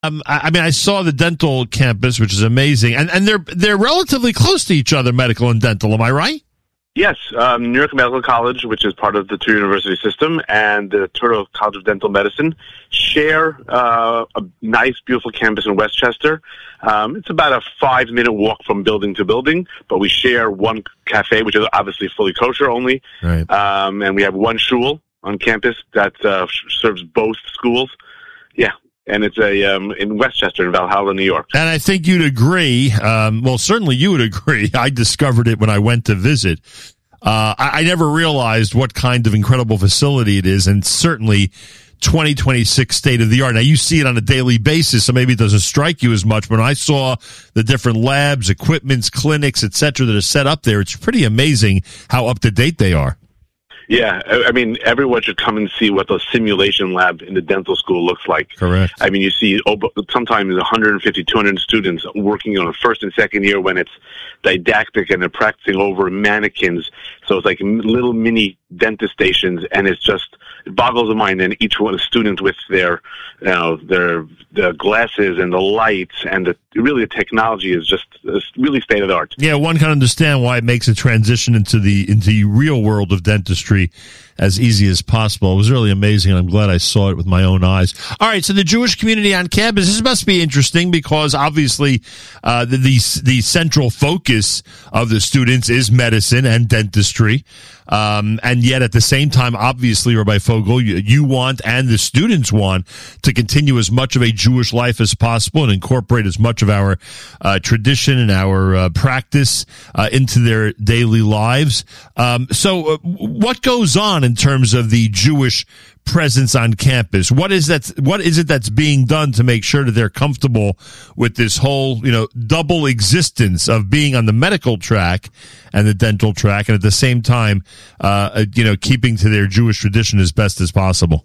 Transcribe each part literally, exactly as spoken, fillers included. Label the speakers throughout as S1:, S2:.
S1: Um, I, I mean, I saw the dental campus, which is amazing, and and they're they're relatively close to each other, medical and dental. Am I right?
S2: Yes, um, New York Medical College, which is part of the Touro University system, and the Touro College of Dental Medicine share uh, a nice, beautiful campus in Westchester. Um, it's about a five-minute walk from building to building, but we share one cafe, which is obviously fully kosher only,
S1: right.
S2: um, and we have one shul on campus that uh, serves both schools. Yeah. And it's a um, in Westchester, in Valhalla, New York.
S1: And I think you'd agree. Um, well, certainly you would agree. I discovered it when I went to visit. Uh, I, I never realized what kind of incredible facility it is, and certainly twenty twenty-six state of the art. Now, you see it on a daily basis, so maybe it doesn't strike you as much. When I saw the different labs, equipments, clinics, et cetera, that are set up there, it's pretty amazing how up to date they are.
S2: Yeah, I mean, everyone should come and see what the simulation lab in the dental school looks like.
S1: Correct.
S2: I mean, you see sometimes one hundred fifty, two hundred students working on the first and second year when it's didactic and they're practicing over mannequins. So it's like little mini dentist stations, and it's just, it boggles the mind. And each one, student with their, you know, their the glasses and the lights and the really the technology is just is really state of the art.
S1: Yeah, one can understand why it makes a transition into the into the real world of dentistry as easy as possible. It was really amazing, and I'm glad I saw it with my own eyes. All right, so the Jewish community on campus, this must be interesting because obviously uh, the, the the central focus of the students is medicine and dentistry. Um, and yet at the same time, obviously, Rabbi Fogel, you, you want and the students want to continue as much of a Jewish life as possible and incorporate as much of our uh, tradition and our uh, practice uh, into their daily lives. Um, so uh, what goes on in terms of the Jewish presence on campus? What is that? What is it that's being done to make sure that they're comfortable with this whole, you know, double existence of being on the medical track and the dental track, and at the same time, uh, you know, keeping to their Jewish tradition as best as possible?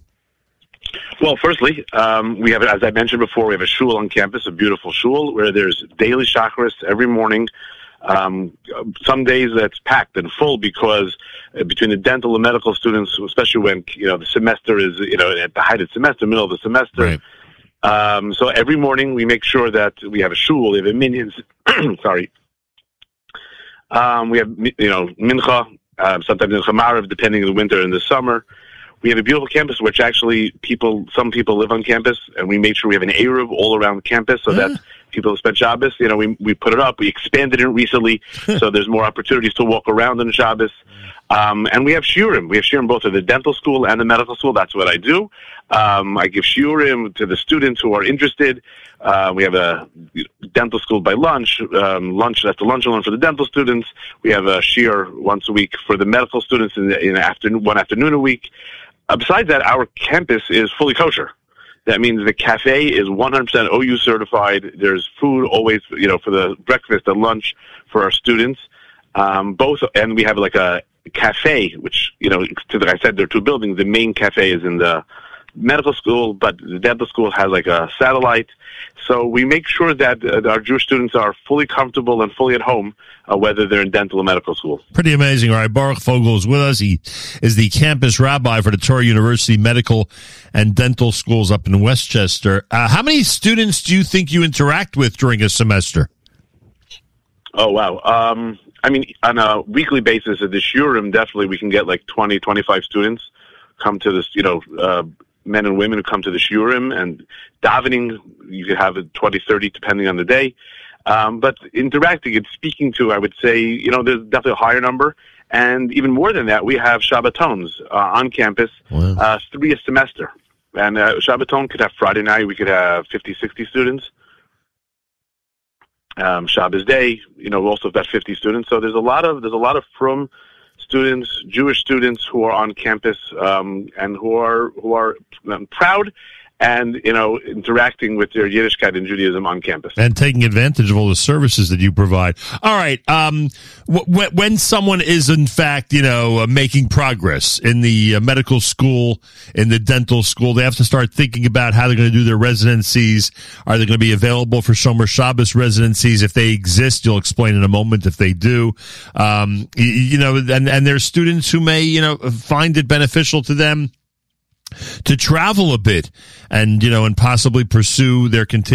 S2: Well, firstly, um, we have, as I mentioned before, we have a shul on campus, a beautiful shul where there's daily shacharis every morning. Um, some days that's packed and full because uh, between the dental and medical students, especially when, you know, the semester is, you know, at the height of the semester, middle of the semester.
S1: Right.
S2: Um, so every morning we make sure that we have a shul, we have a minyan, sorry. Um, we have, you know, mincha, uh, sometimes mincha marav, depending on the winter and the summer. We have a beautiful campus, which actually people, some people live on campus, and we made sure we have an Eruv all around campus so
S1: yeah.
S2: that people who spend Shabbos, you know, we we put it up. We expanded it recently, so there's more opportunities to walk around on Shabbos. Um, and we have shiurim. We have shiurim both at the dental school and the medical school. That's what I do. Um, I give shiurim to the students who are interested. Uh, we have a dental school by lunch, um, lunch that's the lunch and learn for the dental students. We have a shiur once a week for the medical students in, the, in the afternoon, one afternoon a week. Uh, besides that, our campus is fully kosher. That means the cafe is one hundred percent O U certified. There's food always, you know, for the breakfast and lunch for our students. Um, both, and we have like a cafe, which, you know, like I said, there are two buildings. The main cafe is in the medical school, but the dental school has like a satellite. So we make sure that uh, our Jewish students are fully comfortable and fully at home, uh, whether they're in dental or medical school.
S1: Pretty amazing. All right, Baruch Fogel is with us. He is the campus rabbi for the Touro University Medical and Dental Schools up in Westchester. Uh, how many students do you think you interact with during a semester?
S2: Oh, wow. Um, I mean, on a weekly basis at the shiurim, definitely we can get like twenty, twenty-five students come to this, you know, uh, men and women who come to the shiurim, and davening, you could have it twenty, thirty, depending on the day. Um, but interacting and speaking to, I would say, you know, there's definitely a higher number. And even more than that, we have Shabbatons uh, on campus,
S1: wow.
S2: uh, three a semester. And uh, Shabbaton could have Friday night, we could have fifty, sixty students. Um, Shabbos day, you know, we also have got fifty students. So there's a lot of, there's a lot of from students, Jewish students who are on campus, um, and who are, who are um, proud and, you know, interacting with their Yiddishkeit and Judaism on campus.
S1: And taking advantage of all the services that you provide. All right. Um, w- when someone is, in fact, you know, uh, making progress in the uh, medical school, in the dental school, they have to start thinking about how they're going to do their residencies. Are they going to be available for Shomer Shabbos residencies? If they exist, you'll explain in a moment if they do. Um, you, you know, and, and there's students who may, you know, find it beneficial to them to travel a bit and, you know, and possibly pursue their continued